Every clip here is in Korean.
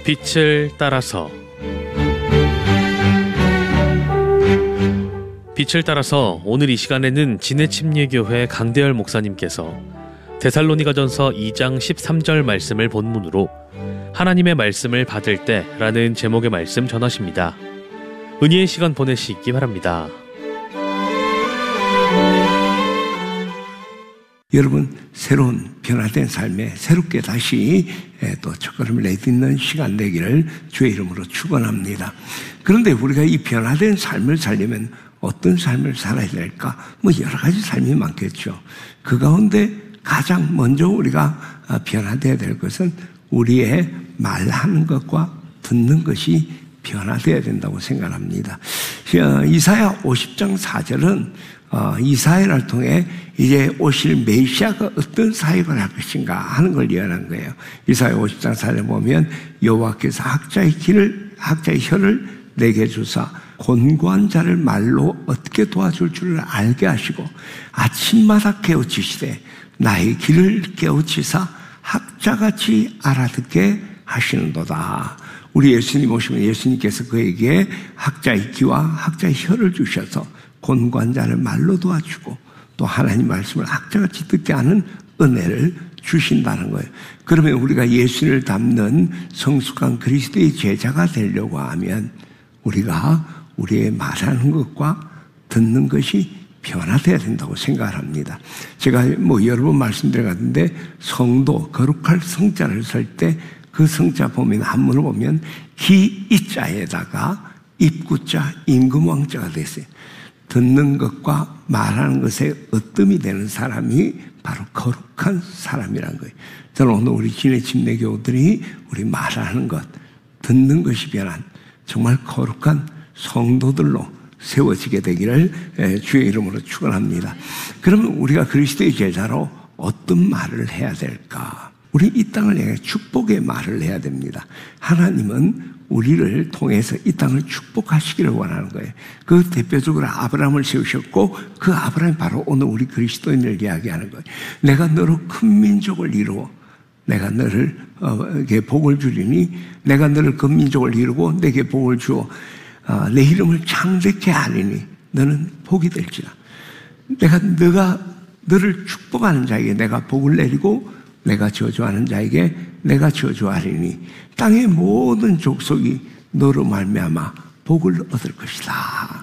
빛을 따라서. 빛을 따라서 오늘 이 시간에는 진해침례교회 강대열 목사님께서 데살로니가전서 2장 13절 말씀을 본문으로 하나님의 말씀을 받을 때라는 제목의 말씀 전하십니다. 은혜의 시간 보내시기 바랍니다. 여러분, 새로운 변화된 삶에 새롭게 다시 또 첫걸음을 내딛는 시간 되기를 주의 이름으로 축원합니다. 그런데 우리가 이 변화된 삶을 살려면 어떤 삶을 살아야 될까? 여러 가지 삶이 많겠죠. 그 가운데 가장 먼저 우리가 변화되어야 될 것은 우리의 말하는 것과 듣는 것이 변화되어야 된다고 생각합니다. 이사야 50장 4절은 이사야를 통해 이제 오실 메시아가 어떤 사역을 할 것인가 하는 걸 예언한 거예요. 이사야 50장 4절 보면 여호와께서 학자의 혀를 내게 주사 곤고한 자를 말로 어떻게 도와줄 줄을 알게 하시고 아침마다 깨우치시되 나의 길을 깨우치사 학자같이 알아듣게 하시는도다. 우리 예수님 오시면 예수님께서 그에게 학자의 귀와 학자의 혀를 주셔서 곤고한 자를 말로 도와주고 또 하나님 말씀을 학자같이 듣게 하는 은혜를 주신다는 거예요. 그러면 우리가 예수를 닮는 성숙한 그리스도의 제자가 되려고 하면 우리가 우리의 말하는 것과 듣는 것이 변화되어야 된다고 생각을 합니다. 제가 여러 번 말씀드렸는데 성도, 거룩할 성자를 쓸 때 그 성자 보면 한문을 보면 기이자에다가 입구자, 임금왕자가 됐어요. 듣는 것과 말하는 것에 으뜸이 되는 사람이 바로 거룩한 사람이란 거예요. 저는 오늘 우리 진해침례교우들이 우리 말하는 것, 듣는 것이 변한 정말 거룩한 성도들로 세워지게 되기를 주의 이름으로 축원합니다. 그러면 우리가 그리스도의 제자로 어떤 말을 해야 될까? 우리 이 땅을 향해 축복의 말을 해야 됩니다. 하나님은 우리를 통해서 이 땅을 축복하시기를 원하는 거예요. 그 대표적으로 아브라함을 세우셨고 그 아브라함이 바로 오늘 우리 그리스도인을 이야기하는 거예요. 내가 너로 큰 민족을 이루어 내가 너에게 복을 주리니 내가 너를 큰 민족을 이루고 내게 복을 주어 내 이름을 창대케 하리니 너는 복이 될지라. 내가 너를 축복하는 자에게 내가 복을 내리고 내가 저주하는 자에게 내가 저주하리니 땅의 모든 족속이 너로 말미암아 복을 얻을 것이다.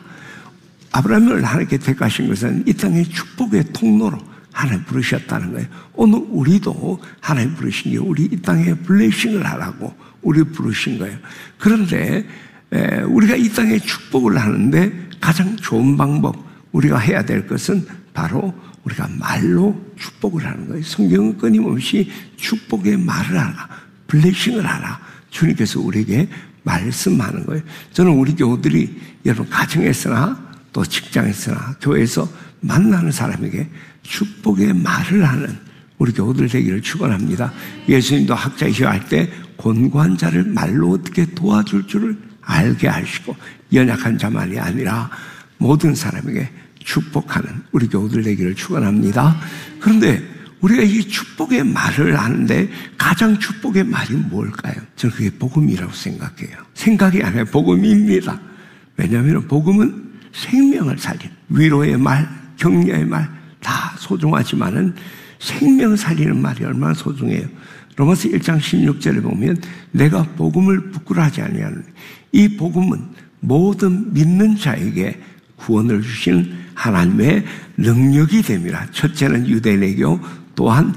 아브라함을 하나님께 택하신 것은 이 땅의 축복의 통로로 하나님 부르셨다는 거예요. 오늘 우리도 하나님 부르신 게 우리 이 땅에 블레싱을 하라고 우리 부르신 거예요. 그런데 우리가 이 땅에 축복을 하는데 가장 좋은 방법 우리가 해야 될 것은 바로 우리가 말로 축복을 하는 거예요. 성경은 끊임없이 축복의 말을 하라, 블레싱을 하라. 주님께서 우리에게 말씀하는 거예요. 저는 우리 교우들이 여러분 가정에서나 또 직장에서나 교회에서 만나는 사람에게 축복의 말을 하는 우리 교우들 되기를 축원합니다. 예수님도 학자의 혀 할 때 곤고한 자를 말로 어떻게 도와줄 줄을 알게 하시고 연약한 자만이 아니라 모든 사람에게 축복하는 우리 교우들 되기를 축원합니다. 그런데 우리가 이 축복의 말을 하는데 가장 축복의 말이 뭘까요? 저는 그게 복음이라고 생각해요. 생각이 아니라 복음입니다. 왜냐하면 복음은 생명을 살리는 위로의 말, 격려의 말 다 소중하지만은 생명 살리는 말이 얼마나 소중해요. 로마서 1장 16절에 보면 내가 복음을 부끄러워하지 아니하노니 이 복음은 모든 믿는 자에게 구원을 주시는 하나님의 능력이 됨이라. 첫째는 유대인에게요 또한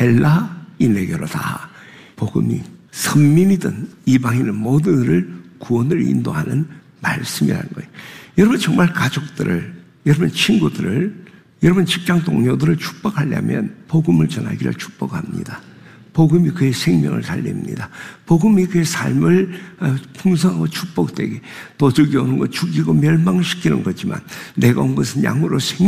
헬라인에게로다. 복음이 선민이든 이방인은 모두를 구원을 인도하는 말씀이라는 거예요. 여러분 정말 가족들을, 여러분 친구들을, 여러분 직장 동료들을 축복하려면 복음을 전하기를 축복합니다. 복음이 그의 생명을 살립니다. 복음이 그의 삶을 풍성하고 축복되게, 도적이 오는 거 죽이고 멸망시키는 거지만 내가 온 것은 양으로